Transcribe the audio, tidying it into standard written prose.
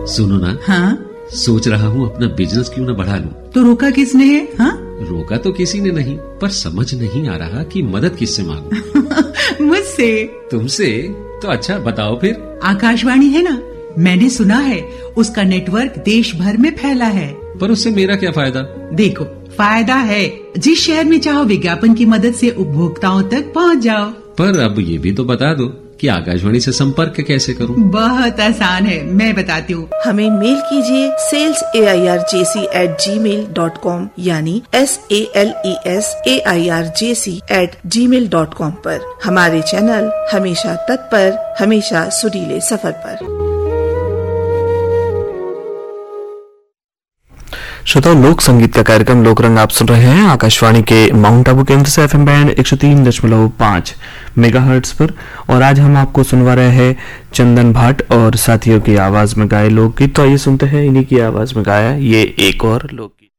सुनो ना। हाँ? सोच रहा हूँ अपना बिजनेस क्यों न बढ़ा लूं। तो रोका किसने है? हाँ? रोका तो किसी ने नहीं, पर समझ नहीं आ रहा कि मदद किससे मांगूं। मुझसे। तुमसे? तो अच्छा बताओ फिर। आकाशवाणी है ना, मैंने सुना है उसका नेटवर्क देश भर में फैला है। पर उससे मेरा क्या फायदा? देखो, फायदा है। जिस शहर में चाहो विज्ञापन की मदद से उपभोक्ताओं तक पहुंच जाओ। पर अब ये भी तो बता दो कि आकाशवाणी से संपर्क कैसे करूं? बहुत आसान है, मैं बताती हूँ। हमें मेल कीजिए salesairjc@gmail.com यानी salesairjc@gmail.com पर। हमारे चैनल हमेशा तत्पर, हमेशा सुरीले सफर पर। श्रोताओं, लोक संगीत का कार्यक्रम लोक रंग आप सुन रहे हैं आकाशवाणी के माउंट आबू केंद्र से FM बैंड 103.5 मेगाहर्ट्ज पर। और आज हम आपको सुनवा रहे हैं चंदन भाट और साथियों की आवाज में गाए लोकगीत। तो आइए सुनते हैं इन्हीं की आवाज में गाया ये एक और लोकगीत।